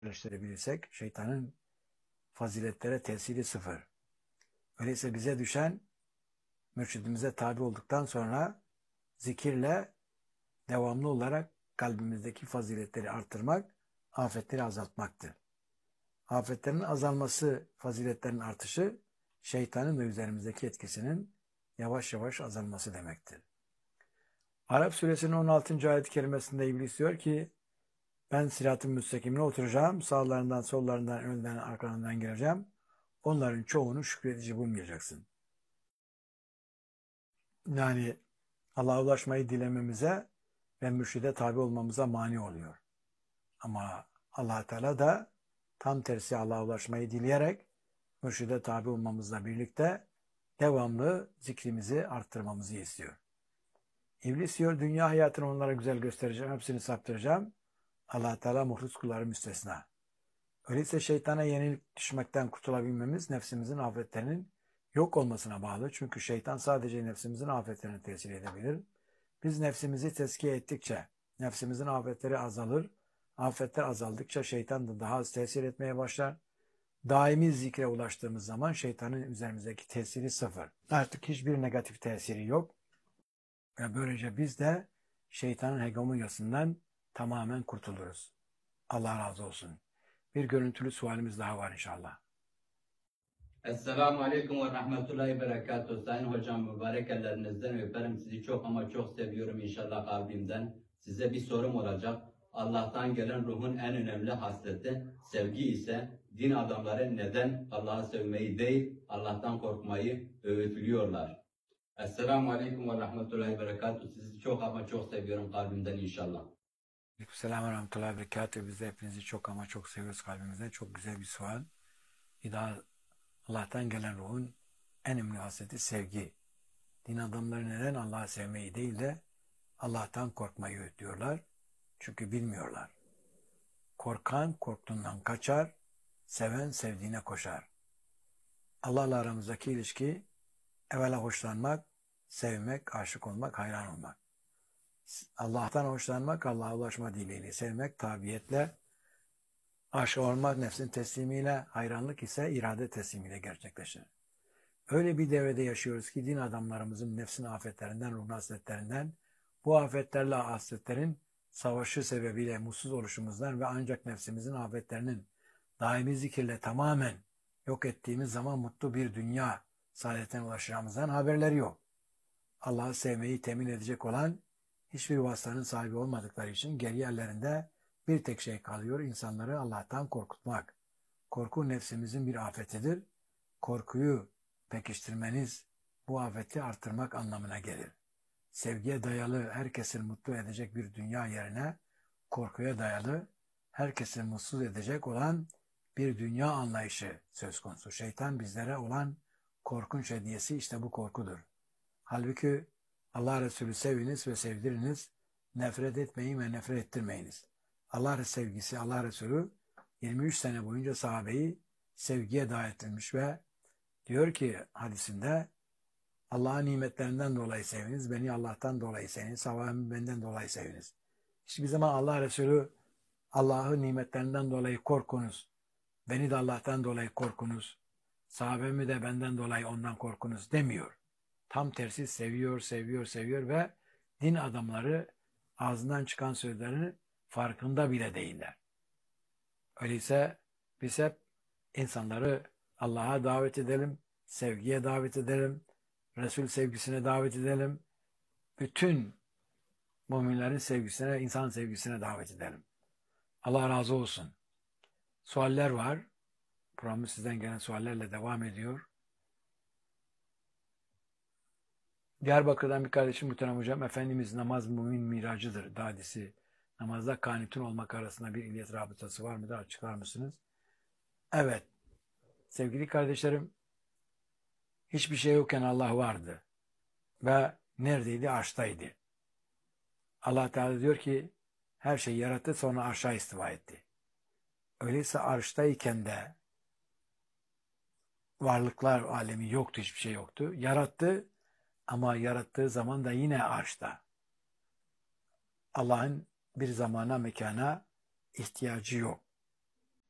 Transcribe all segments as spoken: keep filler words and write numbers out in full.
birleştirebilirsek şeytanın faziletlere tesiri sıfır. Öyleyse bize düşen mürşidimize tabi olduktan sonra zikirle devamlı olarak kalbimizdeki faziletleri artırmak, afetleri azaltmaktır. Afetlerin azalması, faziletlerin artışı, şeytanın da üzerimizdeki etkisinin yavaş yavaş azalması demektir. Arap suresinin on altıncı ayet-i kerimesinde İblis diyor ki, ben sırat-ı müstakimine oturacağım, sağlarından, sollarından, önden, arkalarından geleceğim. Onların çoğunu şükredici bulmayacaksın. Yani Allah'a ulaşmayı dilememize ve mürşide tabi olmamıza mani oluyor. Ama Allah Teala da tam tersi Allah'a ulaşmayı dileyerek mürşide tabi olmamızla birlikte devamlı zikrimizi arttırmamızı istiyor. İblis diyor, dünya hayatını onlara güzel göstereceğim, hepsini saptıracağım. Allah Teala muhlis kulları müstesna. Öyleyse şeytana yenilik düşmekten kurtulabilmemiz nefsimizin afetlerinin yok olmasına bağlı. Çünkü şeytan sadece nefsimizin afetlerine tesir edebilir. Biz nefsimizi tezkiye ettikçe nefsimizin afetleri azalır. Afetler azaldıkça şeytan da daha az tesir etmeye başlar. Daimi zikre ulaştığımız zaman şeytanın üzerimizdeki tesiri sıfır. Artık hiçbir negatif tesiri yok. Ve böylece biz de şeytanın hegemonyasından tamamen kurtuluruz. Allah razı olsun. Bir görüntülü sualimiz daha var inşallah. Esselamu Aleyküm ve Rahmetullahi ve Berekatuhu. Sayın Hocam, mübarek ellerinizden öperim. Sizi çok ama çok seviyorum inşallah kalbimden. Size bir sorum olacak. Allah'tan gelen ruhun en önemli hasleti sevgi ise din adamları neden Allah'ı sevmeyi değil Allah'tan korkmayı öğütlüyorlar? Esselamu Aleyküm ve Rahmetullahi ve Berekatuhu. Sizi çok ama çok seviyorum kalbimden inşallah. Aleykümselam ve Rahmetullahi ve Berekatuhu. Biz de hepinizi çok ama çok seviyoruz kalbimizden. Çok güzel bir sual. Bir daha Allah'tan gelen ruhun en önemli hasleti sevgi. Din adamları neden Allah'ı sevmeyi değil de Allah'tan korkmayı öğütlüyorlar? Çünkü bilmiyorlar. Korkan korktuğundan kaçar, seven sevdiğine koşar. Allah'la aramızdaki ilişki evvela hoşlanmak, sevmek, aşık olmak, hayran olmak. Allah'tan hoşlanmak, Allah'a ulaşma dileğiyle, sevmek, tabiyetle, aşık olmak, nefsin teslimiyle, hayranlık ise irade teslimiyle gerçekleşir. Öyle bir devrede yaşıyoruz ki din adamlarımızın nefsin afetlerinden, ruh hasletlerinden, bu afetlerle hasletlerin savaşı sebebiyle mutsuz oluşumuzdan ve ancak nefsimizin afetlerinin daimi zikirle tamamen yok ettiğimiz zaman mutlu bir dünya saadetine ulaşacağımızdan haberleri yok. Allah'ı sevmeyi temin edecek olan hiçbir vasıtanın sahibi olmadıkları için geriye ellerinde bir tek şey kalıyor, insanları Allah'tan korkutmak. Korku nefsimizin bir afetidir. Korkuyu pekiştirmeniz bu afeti artırmak anlamına gelir. Sevgiye dayalı, herkesi mutlu edecek bir dünya yerine korkuya dayalı, herkesi mutsuz edecek olan bir dünya anlayışı söz konusu. Şeytan bizlere olan korkunç hediyesi işte bu korkudur. Halbuki Allah Resulü seviniz ve sevdiriniz, nefret etmeyin ve nefret ettirmeyiniz. Allah sevgisi, Allah Resulü yirmi üç sene boyunca sahabeyi sevgiye davet etmiş ve diyor ki hadisinde, Allah'ın nimetlerinden dolayı seviniz, beni Allah'tan dolayı seviniz, sahabemi benden dolayı seviniz. Hiçbir zaman Allah Resulü Allah'ın nimetlerinden dolayı korkunuz, beni de Allah'tan dolayı korkunuz, sahabemi de benden dolayı ondan korkunuz demiyor. Tam tersi seviyor, seviyor, seviyor ve din adamları ağzından çıkan sözlerini farkında bile değiller. Öyleyse biz hep insanları Allah'a davet edelim, sevgiye davet edelim, Resul sevgisine davet edelim, bütün müminlerin sevgisine, insan sevgisine davet edelim. Allah razı olsun. Sualler var. Programı sizden gelen suallerle devam ediyor. Diyarbakır'dan bir kardeşim muhterem hocam, Efendimiz namaz mümin miracıdır hadisi. Namazda kanitun olmak arasında bir illet rabıtası var mıdır? Açıklar mısınız? Evet. Sevgili kardeşlerim, hiçbir şey yokken Allah vardı. Ve neredeydi? Arştaydı. Allah Teala diyor ki, her şeyi yarattı sonra arşa istiva etti. Öyleyse arştayken de varlıklar alemi yoktu, hiçbir şey yoktu. Yarattı ama yarattığı zaman da yine arşta. Allah'ın bir zamana, mekana ihtiyacı yok.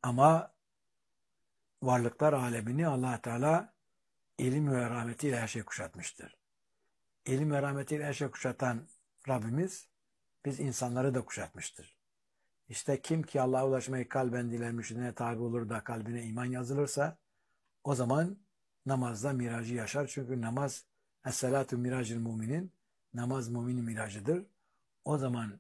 Ama varlıklar alemini Allah Teala ilim ve rahmetiyle her şey kuşatmıştır. İlim ve rahmetiyle her şey kuşatan Rabbimiz biz insanları da kuşatmıştır. İşte kim ki Allah'a ulaşmayı kalben diler, mürşidine tabi olur da kalbine iman yazılırsa o zaman namazda miracı yaşar. Çünkü namaz es-salatu miracil müminin, namaz müminin miracıdır. O zaman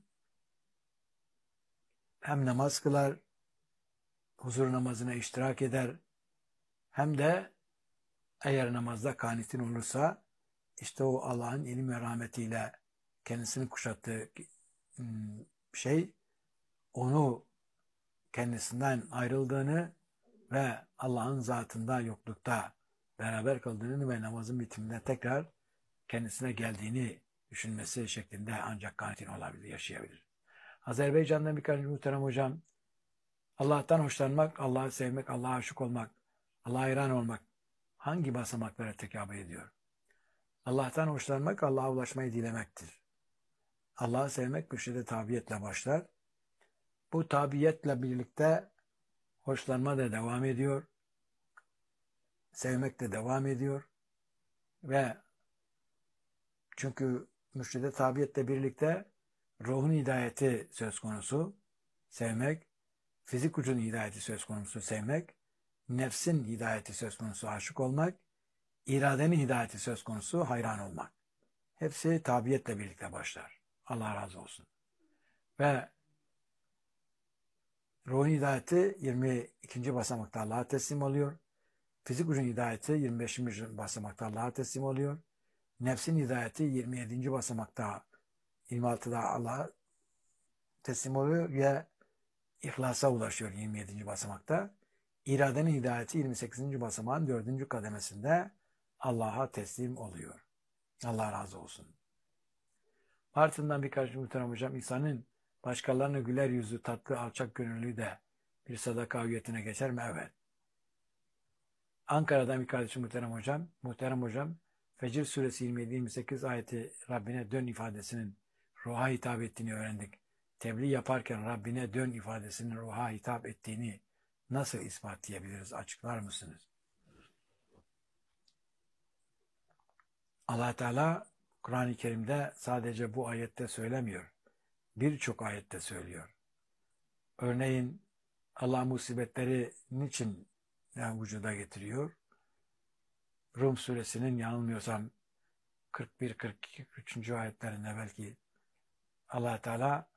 hem namaz kılar, huzur namazına iştirak eder, hem de eğer namazda kanitin olursa işte o Allah'ın ilim ve rahmetiyle kendisini kuşattığı şey onu kendisinden ayrıldığını ve Allah'ın zatında, yoklukta beraber kaldığını ve namazın bitiminde tekrar kendisine geldiğini düşünmesi şeklinde ancak kanitin olabilir, yaşayabilir. Azerbaycan'dan birkaç muhterem hocam, Allah'tan hoşlanmak, Allah'ı sevmek, Allah'a aşık olmak, Allah'a hayran olmak hangi basamaklara tekabül ediyor? Allah'tan hoşlanmak, Allah'a ulaşmayı dilemektir. Allah'ı sevmek mürşide tabiyetle başlar. Bu tabiyetle birlikte hoşlanma da devam ediyor. Sevmek de devam ediyor. Ve çünkü mürşide tabiyetle birlikte ruhun hidayeti söz konusu, sevmek, fizik ucunun hidayeti söz konusu, sevmek, nefsin hidayeti söz konusu, aşık olmak, iradenin hidayeti söz konusu, hayran olmak. Hepsi tabiyetle birlikte başlar. Allah razı olsun. Ve ruhun hidayeti yirmi ikinci basamakta Allah'a teslim oluyor. Fizik ucun hidayeti yirmi beşinci basamakta Allah'a teslim oluyor. Nefsin hidayeti yirmi yedinci basamakta, yirmi altıda Allah'a teslim oluyor ve ihlasa ulaşıyor yirmi yedinci basamakta. İradenin hidayeti yirmi sekizinci basamağın dördüncü kademesinde Allah'a teslim oluyor. Allah razı olsun. Ardından birkaç muhterem hocam, insanın başkalarına güler yüzü, tatlı, alçak gönüllü de bir sadaka hüviyetine geçer mi? Evet. Ankara'dan bir kardeşim muhterem hocam, muhterem hocam, Fecir suresi yirmi yedi yirmi sekiz ayeti Rabbine dön ifadesinin ruha hitap ettiğini öğrendik. Tebliğ yaparken Rabbine dön ifadesinin ruha hitap ettiğini nasıl ispatlayabiliriz? Açıklar mısınız? Allah Teala Kur'an-ı Kerim'de sadece bu ayette söylemiyor. Birçok ayette söylüyor. Örneğin Allah musibetleri niçin yani vücuda getiriyor? Rum suresinin yanılmıyorsam kırk bir kırk iki kırk üç. ayetlerinde belki Allah Teala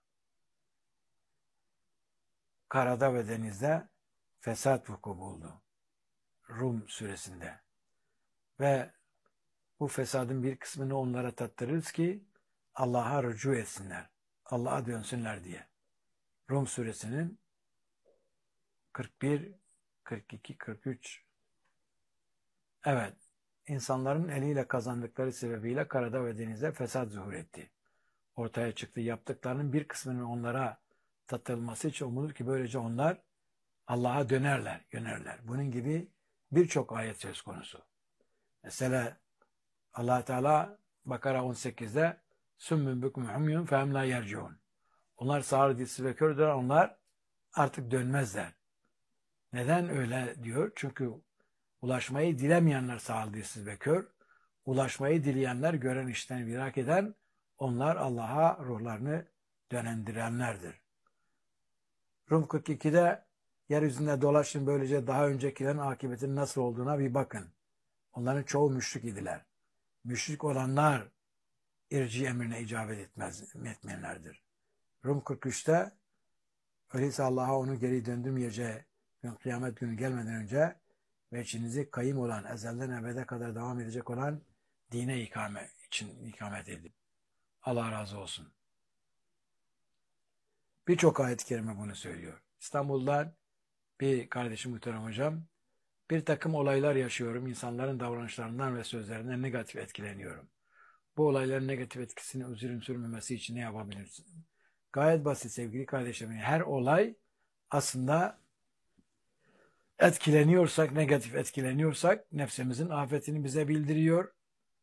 karada ve denizde fesat vuku buldu. Rum suresinde. Ve bu fesadın bir kısmını onlara tattırırız ki Allah'a rücu etsinler. Allah'a dönsünler diye. Rum suresinin kırk bir, kırk iki, kırk üç. Evet, insanların eliyle kazandıkları sebebiyle karada ve denizde fesat zuhur etti. Ortaya çıktı. Yaptıklarının bir kısmının onlara tattırılması için umulur ki böylece onlar Allah'a dönerler, yönerler. Bunun gibi birçok ayet söz konusu. Mesela Allah Teala Bakara on sekizde Sümmün bükmü humyun fehum la yerciun. Onlar sağır, dilsiz ve kördür. Onlar artık dönmezler. Neden öyle diyor? Çünkü ulaşmayı dilemeyenler sağır, dilsiz ve kör. Ulaşmayı dileyenler, gören işten idrak eden, onlar Allah'a ruhlarını dönendirenlerdir. Rum kırk ikide yeryüzünde dolaşın, böylece daha öncekilerin akıbetinin nasıl olduğuna bir bakın. Onların çoğu müşrik idiler. Müşrik olanlar irci emrine icabet etmez, etmeyenlerdir. Rum kırk üçte öyleyse Allah'a onu geri döndürmeyeceği gün, kıyamet günü gelmeden önce ve içinizi kayım olan, ezelden ebede kadar devam edecek olan dine ikame için ikamet edin. Allah razı olsun. Birçok ayet-i kerime bunu söylüyor. İstanbul'dan bir kardeşim muhterem hocam, bir takım olaylar yaşıyorum. İnsanların davranışlarından ve sözlerinden negatif etkileniyorum. Bu olayların negatif etkisini uzun sürmemesi için ne yapabilirsin? Gayet basit sevgili kardeşlerim. Her olay aslında etkileniyorsak, negatif etkileniyorsak nefsimizin afetini bize bildiriyor.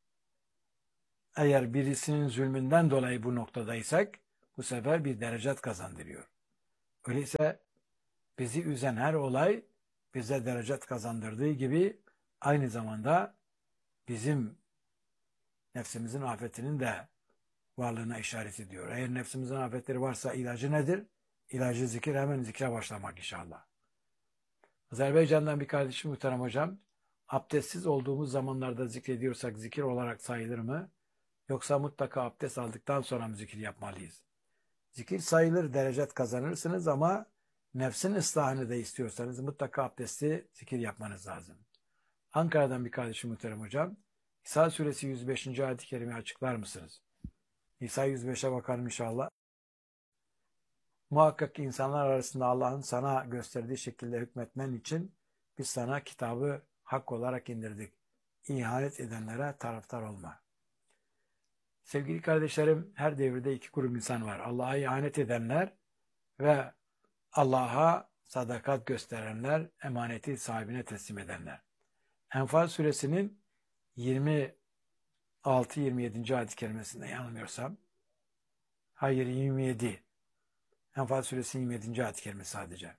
Eğer birisinin zulmünden dolayı bu noktadaysak bu sefer bir derecat kazandırıyor. Öyleyse bizi üzen her olay bize derecet kazandırdığı gibi aynı zamanda bizim nefsimizin afetinin de varlığına işaret ediyor. Eğer nefsimizin afetleri varsa ilacı nedir? İlacı zikir, hemen zikre başlamak inşallah. Azerbaycan'dan bir kardeşim muhterem hocam, abdestsiz olduğumuz zamanlarda zikrediyorsak zikir olarak sayılır mı? Yoksa mutlaka abdest aldıktan sonra mı zikir yapmalıyız? Zikir sayılır, derecet kazanırsınız ama nefsin ıslahını da istiyorsanız mutlaka abdesti zikir yapmanız lazım. Ankara'dan bir kardeşim muhterem hocam, İsa suresi yüz beşinci ayet-i kerimeyi açıklar mısınız? İsa yüz beşe bakalım inşallah. Muhakkak ki insanlar arasında Allah'ın sana gösterdiği şekilde hükmetmen için biz sana kitabı hak olarak indirdik. İhanet edenlere taraftar olma. Sevgili kardeşlerim, her devirde iki grup insan var. Allah'a ihanet edenler ve Allah'a sadakat gösterenler, emaneti sahibine teslim edenler. Enfal suresinin yirmi altı yirmi yedinci ayet-i kerimesinde yanılmıyorsam, hayır yirmi yedi. Enfal suresinin yirmi yedinci ayet-i kerimesi sadece.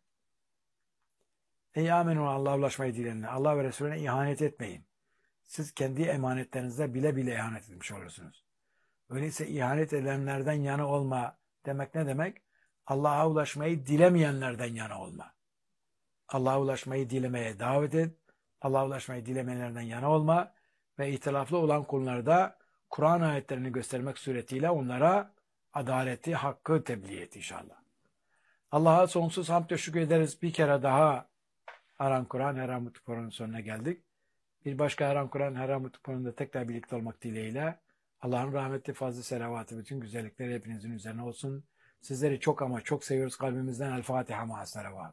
Ey amenun, Allah'a ulaşmayı dileyenler, Allah ve Resulüne ihanet etmeyin. Siz kendi emanetlerinizde bile bile ihanet etmiş olursunuz. Öyleyse ihanet edenlerden yana olma demek ne demek? Allah'a ulaşmayı dilemeyenlerden yana olma. Allah'a ulaşmayı dilemeye davet et. Allah'a ulaşmayı dilemeyenlerden yana olma ve itilaflı olan konularda Kur'an ayetlerini göstermek suretiyle onlara adaleti, hakkı tebliğ et inşallah. Allah'a sonsuz hamd ve şükür ederiz. Bir kere daha Haram Kur'an, Haram Mutlu Kur'an'ın sonuna geldik. Bir başka Haram Kur'an, Haram Mutlu Kur'an'da tekrar birlikte olmak dileğiyle Allah'ın rahmetli fazlı selavatı, bütün güzellikleri hepinizin üzerine olsun. Sizleri çok ama çok seviyoruz kalbimizden. El Fatiha ma'a selavat.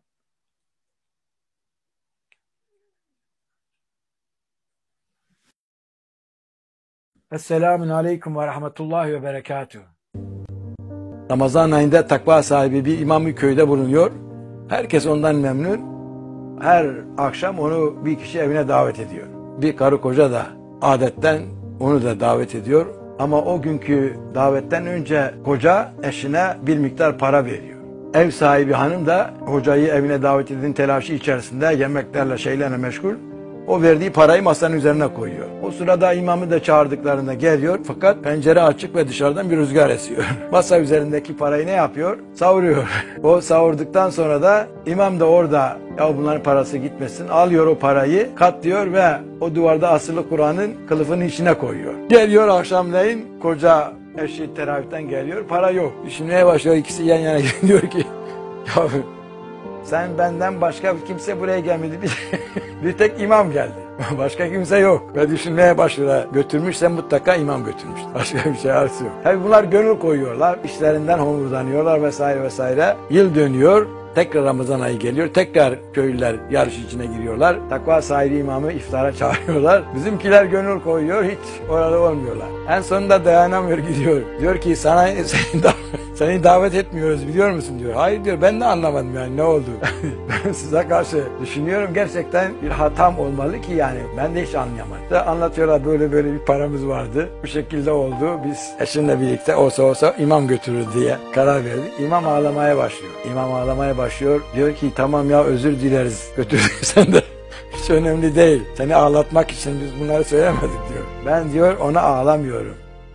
Esselamun Aleyküm ve Rahmetullahi ve Berekatuhu. Ramazan ayında takva sahibi bir imam köyde bulunuyor. Herkes ondan memnun. Her akşam onu bir kişi evine davet ediyor. Bir karı koca da adetten onu da davet ediyor. Ama o günkü davetten önce koca eşine bir miktar para veriyor. Ev sahibi hanım da hocayı evine davet edin telaşı içerisinde yemeklerle şeylerle meşgul. O verdiği parayı masanın üzerine koyuyor. O sırada imamı da çağırdıklarında geliyor fakat pencere açık ve dışarıdan bir rüzgar esiyor. Masa üzerindeki parayı ne yapıyor? Savuruyor. O savurduktan sonra da imam da orada ya bunların parası gitmesin alıyor o parayı katlıyor ve o duvarda asılı Kur'an'ın kılıfının içine koyuyor. Geliyor akşamleyin koca eşi teravihten geliyor para yok. Düşünmeye başlıyor ikisi yan yana diyor ki ya sen benden başka bir kimse buraya gelmedi. Bir, bir tek imam geldi. Başka kimse yok. Ve düşünmeye başlıyor. Götürmüşse mutlaka imam götürmüştür. Başka bir şey arası yok. Tabi bunlar gönül koyuyorlar. İşlerinden homurdanıyorlar vesaire vesaire. Yıl dönüyor. Tekrar Ramazan ayı geliyor. Tekrar köylüler yarış içine giriyorlar. Takva sahibi imamı iftara çağırıyorlar. Bizimkiler gönül koyuyor. Hiç orada olmuyorlar. En sonunda dayanamıyor gidiyor. Diyor ki sana seni, da, seni davet etmiyoruz biliyor musun diyor. Hayır diyor ben de anlamadım yani ne oldu. Ben size karşı düşünüyorum gerçekten bir hatam olmalı ki yani ben de hiç anlayamadım. Da anlatıyorlar böyle böyle bir paramız vardı. Bu şekilde oldu. Biz eşimle birlikte olsa olsa imam götürür diye karar verdik. İmam ağlamaya başlıyor. İmam ağlamaya başlıyor. başlıyor. Diyor ki tamam ya özür dileriz götürdüysen de hiç önemli değil. Seni ağlatmak için biz bunları söylemedik diyor. Ben diyor ona ağlamıyorum.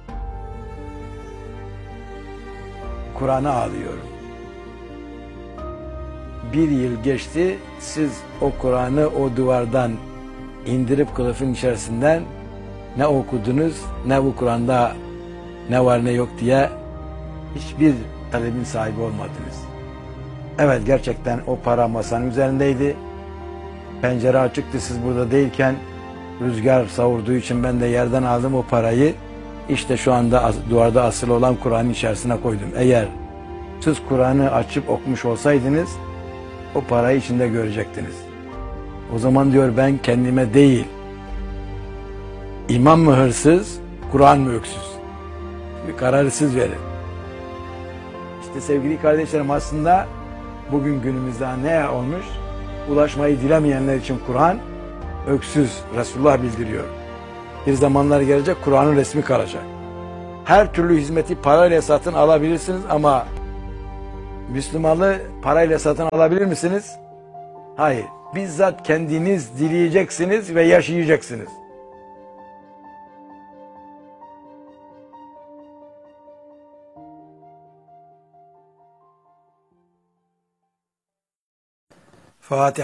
Kur'an'a ağlıyorum. Bir yıl geçti siz o Kur'an'ı o duvardan indirip kılıfın içerisinden ne okudunuz ne bu Kur'an'da ne var ne yok diye hiçbir talebin sahibi olmadınız. Evet gerçekten o para masanın üzerindeydi. Pencere açıktı siz burada değilken rüzgar savurduğu için ben de yerden aldım o parayı. İşte şu anda duvarda asılı olan Kur'an'ın içerisine koydum. Eğer siz Kur'an'ı açıp okumuş olsaydınız o parayı içinde görecektiniz. O zaman diyor ben kendime değil imam mı hırsız, Kur'an mı öksüz? Bir kararı siz verin. İşte sevgili kardeşlerim aslında bugün günümüzde ne olmuş? Ulaşmayı dilemeyenler için Kur'an öksüz, Resulullah bildiriyor. Bir zamanlar gelecek Kur'an'ın resmi kalacak. Her türlü hizmeti parayla satın alabilirsiniz ama Müslümanlığı parayla satın alabilir misiniz? Hayır. Bizzat kendiniz dileyeceksiniz ve yaşayacaksınız. Fatiha.